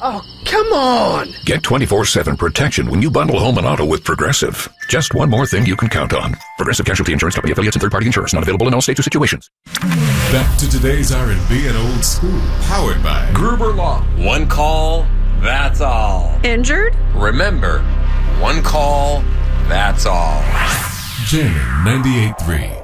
Oh, come on! Get 24/7 protection when you bundle home and auto with Progressive. Just one more thing you can count on. Progressive Casualty Insurance Company, affiliates, and third-party insurance. Not available in all states or situations. Back to today's R&B and old school. Powered by Gruber Law. One call, that's all. Injured? Remember, one call, that's all. Jamming 98.3.